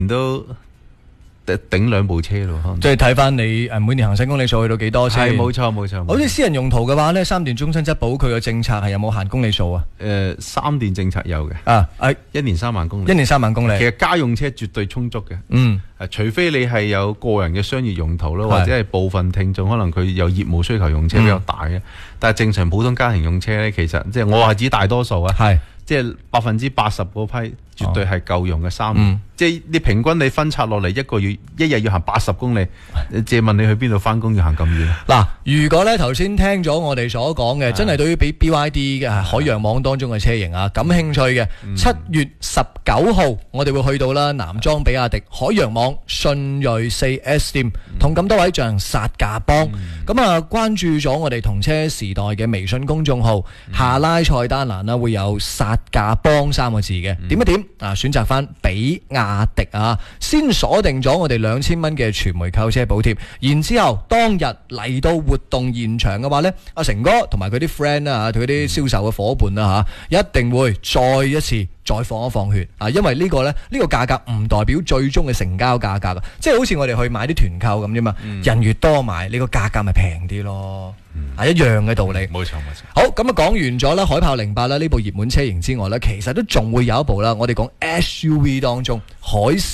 都頂2部車咯， 即係睇翻你每年行駛公里數去到幾多先？ 係冇錯。 好似私人用途嘅話咧，三電終身質保佢嘅政策係有冇限公里數啊？ 三電政策有嘅，1年3萬公里。 1年3萬公里。 其實家用車絕對充足嘅。除非你係有個人嘅商業用途咯，或者係部分聽眾可能佢有業務需求用車比較大嘅。但係正常普通家庭用車咧，其實即係我係指大多數啊。即係80%嗰批絕對係夠用嘅3年，即係你平均你分拆落嚟一日要行80公里，借問你去邊度翻工要行咁遠？ 嗱，如果咧頭先聽咗我哋所講嘅，真係對於俾 BYD 嘅海洋網當中嘅車型啊感興趣嘅，7月19號我哋會去到啦南莊比亞迪海洋網信銳4S店，同咁多位進行殺價幫。咁啊，關注咗我哋同車時代嘅微信公眾號，下拉菜單欄啦會有殺價幫3個字嘅，點一點啊，選擇翻比亞迪啊，先鎖定咗我哋2000蚊嘅傳媒購車補貼，然之後當日嚟到活動現場嘅話呢，阿成哥同埋佢啲 friend 啊，佢啲銷售嘅伙伴啊一定會再一次再放一放血啊！因為呢個價格唔代表最終嘅成交價格，即係好似我哋去買啲團購咁啫嘛。人越多買，你個價格咪平啲咯，係一樣嘅道理。冇錯。好，咁啊講完咗啦，海豹08啦呢部熱門車型之外呢，其實都仲會有一部啦。我哋講 SUV 當中，海思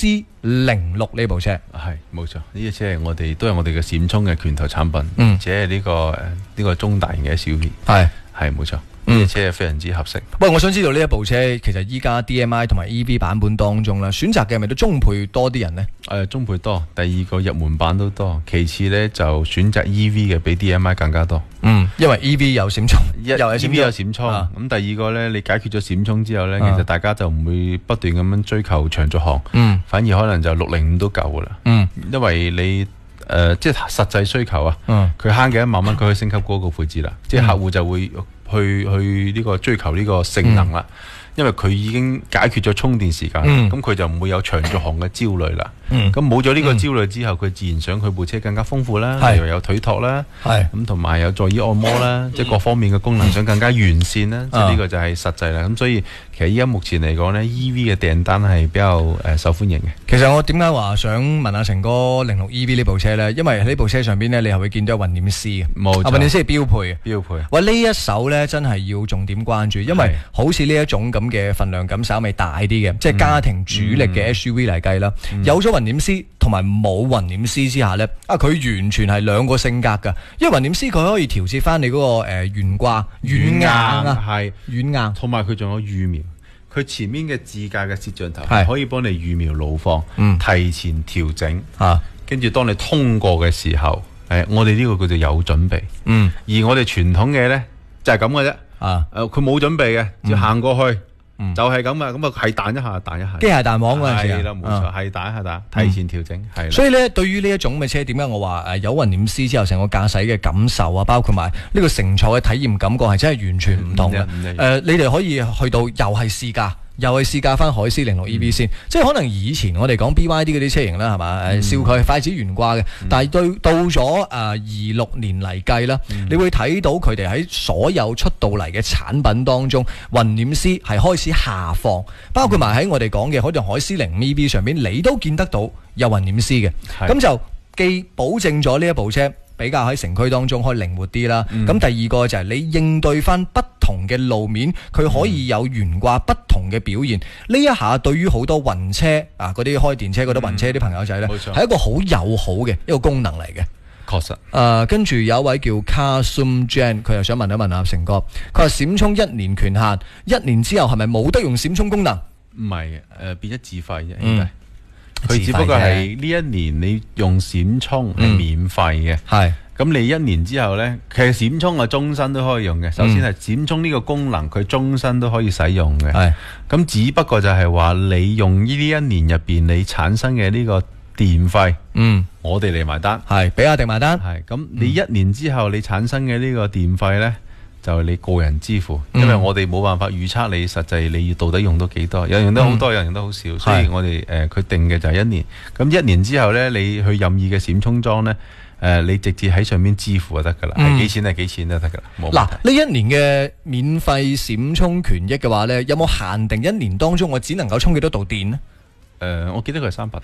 06呢部車係冇錯，呢隻車都係我哋嘅閃衝嘅拳頭產品，而且係呢個中大型嘅 SUV， 係冇錯。呢隻車係非常之合適。 喂，我想知道呢一部車其實依家 DMI 同埋 EV 版本當中啦，選擇嘅係咪都中配多啲人呢？ 中配多，第二個入門版都多，其次呢就選擇 EV 嘅比 DMI 更加多。 因為 EV 有閃衝 ，EV 有閃衝。咁第二個呢，你解決咗閃衝之後呢，其實大家就唔會不斷咁樣追求長續航，反而可能就605都夠噶啦。因為你即係實際需求啊，佢慳嘅1萬蚊，佢可以升級嗰個配置啦。即係客戶就會去呢個追求呢個性能啦，因為佢已經解決咗充電時間，咁佢就唔會有長續航嘅焦慮啦。咁冇咗呢個焦慮之後，佢自然想佢部車更加豐富啦，又有腿托啦，咁同埋有座椅按摩啦，即係各方面嘅功能想更加完善啦。即係呢個就係實際啦。咁所以其實依家目前嚟講呢 EV 嘅訂單係比較受歡迎嘅。 其實我點解話想問下成哥06 EV 呢部車呢？因為喺呢部車上邊呢，你係會見到有混點 C 嘅， 冇錯， 混點 C 係標配嘅。 標配。 喂，呢一手呢真係要重點關注，因為好似呢一種咁嘅份量感稍微大啲嘅，即係家庭主力嘅 SUV 嚟計啦，有咗混點 C 同埋冇混點 C 之下呢，佢完全係兩個性格㗎。因為混點 C 佢可以調節翻你嗰個懸掛軟硬啊，係軟硬， 同埋佢仲有預瞄。佢前面嘅自駕嘅攝像頭係可以幫你預瞄路況，提前調整，跟住當你通過嘅時候，我哋呢個叫做有準備。而我哋傳統嘅呢，就係咁嘅啫，佢冇準備嘅，要行過去。就係咁啊，咁啊係彈一下彈一下， 機械彈簧嗰陣時係啦，冇錯，係彈一下彈，提前調整係。 所以咧，對於呢一種嘅車，點解我話有混點 C 之後，成個駕駛嘅感受啊，包括埋呢個乘坐嘅體驗感覺係真係完全唔同嘅。你哋可以去到又係試駕。又係試駕翻海思06 EV 先，即係可能以前我哋講 BYD 嗰啲車型啦，係嘛？笑佢筷子懸掛嘅，但係到咗26年嚟計啦，你會睇到佢哋喺所有出到嚟嘅產品當中，混點 C 係開始下放，包括埋喺我哋講嘅好似海思05 EV 上邊，你都見得到有混點 C 嘅，咁就既保證咗呢一部車比較喺城區當中可以靈活啲啦。咁第二個就係你應對翻不同嘅路面，佢可以有懸掛不同嘅表現。呢一下對於好多雲車啊，嗰啲開電車嗰啲雲車啲朋友仔呢，係一個好友好嘅一個功能嚟嘅。 確實。 跟住有一位叫 Karsum Jan， 佢又想問一問阿成哥，佢話閃充1年權限，1年之後係咪冇得用閃充功能？ 唔係，變咗自費啫，應該。佢只不過係呢一年你用閃充係免費嘅，咁你1年之後呢，其實閃充係終身都可以用嘅。首先係閃充呢個功能，佢終身都可以使用嘅。咁只不過就係話你用呢1年入邊你產生嘅呢個電費，我哋嚟埋單，係比亞迪埋單。係咁，你1年之後你產生嘅呢個電費呢，就係你個人支付，因為我哋冇辦法預測你實際你要到底用到幾多，有人用得好多，有人用得好少，所以我哋佢定嘅就係1年。咁1年之後呢，你去任意嘅閃充樁呢，你直接喺上面支付就得噶啦，係幾錢係幾錢都得噶啦。嗱， 呢1年嘅免費閃充權益嘅話呢，有冇限定1年當中我只能夠充幾多度電呢？ 我記得佢係300。